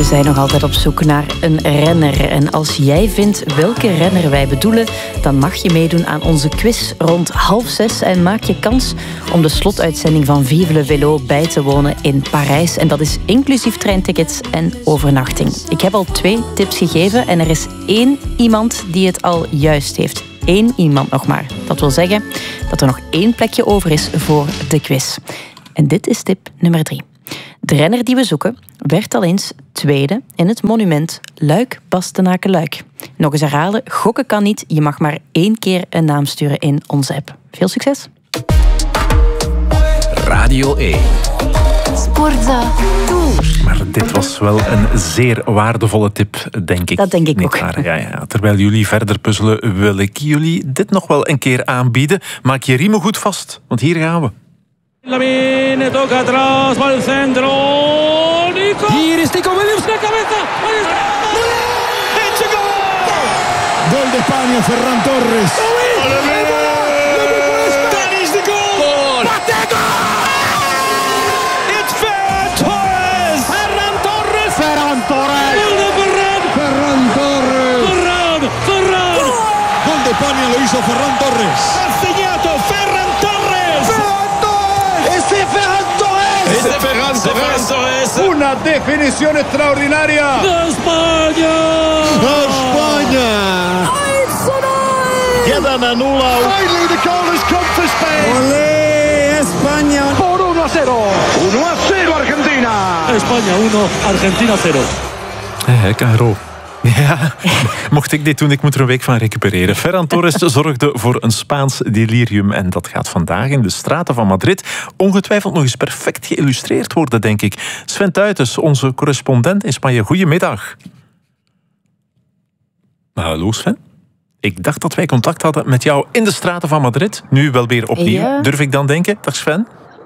We zijn nog altijd op zoek naar een renner. En als jij vindt welke renner wij bedoelen, dan mag je meedoen aan onze quiz rond 5:30 en maak je kans om de slotuitzending van Vive le Vélo bij te wonen in Parijs. En dat is inclusief treintickets en overnachting. Ik heb al 2 tips gegeven en er is 1 iemand die het al juist heeft. 1 iemand nog maar. Dat wil zeggen dat er nog 1 plekje over is voor de quiz. En dit is tip nummer 3. De renner die we zoeken werd al eens tweede in het monument Luik-Bastenaken-Luik. Nog eens herhalen, gokken kan niet. Je mag maar 1 keer een naam sturen in onze app. Veel succes. Radio 1. Sportza Tour. Maar dit was wel een zeer waardevolle tip, denk ik. Dat denk ik ook. Ja. Terwijl jullie verder puzzelen, wil ik jullie dit nog wel een keer aanbieden. Maak je riemen goed vast, want hier gaan we. Lamine toca atrás, va al centro. Nico. Hier is Nico Williams de cabeza. It's a goal. Gol de España, Ferran Torres. Dat is de goal. Wat een goal! It's Ferran Torres. Ferran Torres. Ferran Torres. Ferran Torres. Ferran. Gol de España lo hizo Ferran Torres. Ha segnato Ferran Torres. Ferran Torres. Una definición extraordinaria. España. España. Quedan a nula. Finally the goal has come for Spain. Olé, España. Por 1-0. 1-0 Argentina. España 1, Argentina 0. Caro. Ja, mocht ik dit doen, ik moet er een week van recupereren. Ferran Torres zorgde voor een Spaans delirium en dat gaat vandaag in de straten van Madrid ongetwijfeld nog eens perfect geïllustreerd worden, denk ik. Sven Tuitens, onze correspondent in Spanje, goedemiddag. Hallo Sven. Ik dacht dat wij contact hadden met jou in de straten van Madrid. Nu wel weer opnieuw, Ja. Durf ik dan denken. Dag Sven.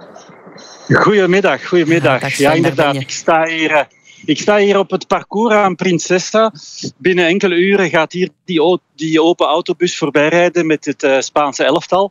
Goedemiddag. Dag Sven, Ja, inderdaad. daar ben je. Ik sta hier op het parcours aan Princesa. Binnen enkele uren gaat hier die open autobus voorbijrijden met het Spaanse elftal.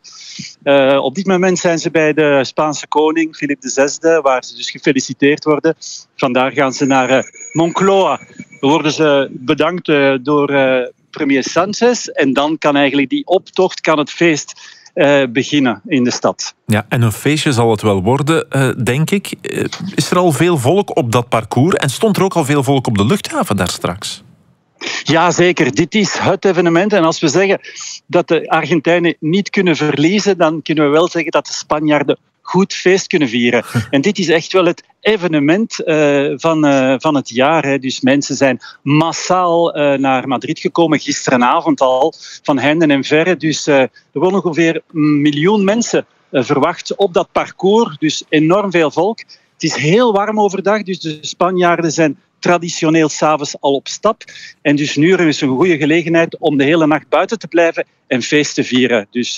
Op dit moment zijn ze bij de Spaanse koning, Filip VI, waar ze dus gefeliciteerd worden. Vandaar gaan ze naar Moncloa. Dan worden ze bedankt door premier Sánchez. En dan kan eigenlijk die optocht, kan het feest beginnen in de stad. Ja, en een feestje zal het wel worden, denk ik. Is er al veel volk op dat parcours? En stond er ook al veel volk op de luchthaven daar straks? Ja, zeker. Dit is het evenement. En als we zeggen dat de Argentijnen niet kunnen verliezen, dan kunnen we wel zeggen dat de Spanjaarden goed feest kunnen vieren. En dit is echt wel het evenement van het jaar. Hè. Dus mensen zijn massaal naar Madrid gekomen, gisteravond al, van heinde en verre. Dus er worden ongeveer 1 miljoen mensen verwacht op dat parcours. Dus enorm veel volk. Het is heel warm overdag, dus de Spanjaarden zijn traditioneel 's avonds al op stap. En dus nu is een goede gelegenheid om de hele nacht buiten te blijven en feest te vieren. Dus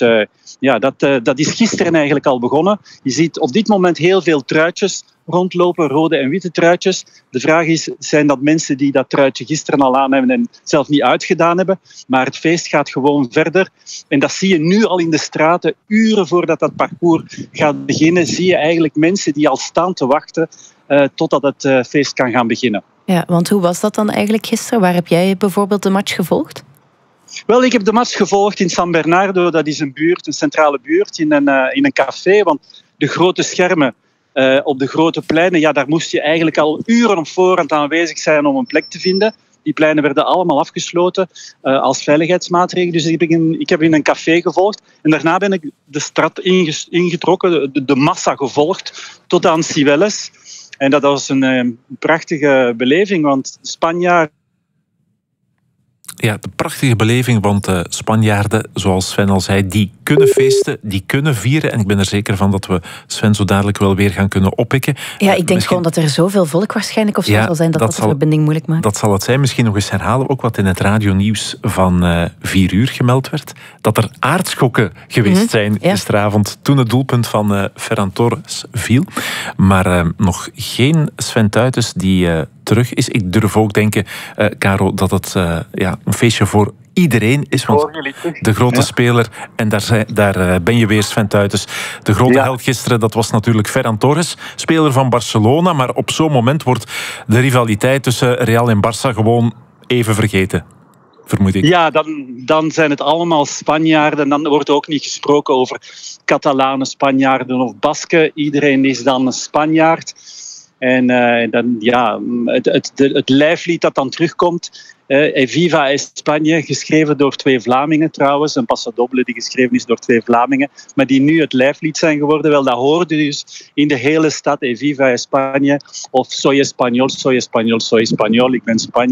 dat is gisteren eigenlijk al begonnen. Je ziet op dit moment heel veel truitjes rondlopen, rode en witte truitjes. De vraag is, zijn dat mensen die dat truitje gisteren al aan hebben en zelf niet uitgedaan hebben? Maar het feest gaat gewoon verder. En dat zie je nu al in de straten. Uren voordat dat parcours gaat beginnen, zie je eigenlijk mensen die al staan te wachten totdat het feest kan gaan beginnen. Ja, want hoe was dat dan eigenlijk gisteren? Waar heb jij bijvoorbeeld de match gevolgd? Wel, ik heb de match gevolgd in San Bernardo. Dat is een centrale buurt, in een café. Want de grote schermen op de grote pleinen, ja, daar moest je eigenlijk al uren op voorhand aanwezig zijn om een plek te vinden. Die pleinen werden allemaal afgesloten als veiligheidsmaatregel. Dus ik heb in een café gevolgd. En daarna ben ik de stad ingetrokken, de massa gevolgd, tot aan Cibeles. En dat was een prachtige beleving, want Spanjaarden... Ja, de prachtige beleving, want Spanjaarden, zoals Sven al zei, die kunnen feesten, die kunnen vieren. En ik ben er zeker van dat we Sven zo dadelijk wel weer gaan kunnen oppikken. Ja, ik denk gewoon dat er zoveel volk waarschijnlijk of zo zal zijn dat de verbinding moeilijk maakt. Dat zal het zijn. Misschien nog eens herhalen, ook wat in het radionieuws van 4 uur gemeld werd. Dat er aardschokken geweest zijn gisteravond toen het doelpunt van Ferran Torres viel. Maar nog geen Sven Tuitens die terug is. Ik durf ook denken, Caro, dat het een feestje voor iedereen is, want de grote speler, en daar ben je weer, Sven Tuitens. De grote held gisteren, dat was natuurlijk Ferran Torres, speler van Barcelona, maar op zo'n moment wordt de rivaliteit tussen Real en Barça gewoon even vergeten. Vermoed ik. Ja, dan zijn het allemaal Spanjaarden. Dan wordt ook niet gesproken over Catalanen, Spanjaarden of Basken. Iedereen is dan een Spanjaard. En dan, ja, het lijflied dat dan terugkomt. Viva España, geschreven door 2 Vlamingen trouwens. Een Paso Doble die geschreven is door 2 Vlamingen. Maar die nu het lijflied zijn geworden. Wel, dat hoorde dus in de hele stad. Viva España. Of soy español, soy español, soy español. Ik ben Spanjaard.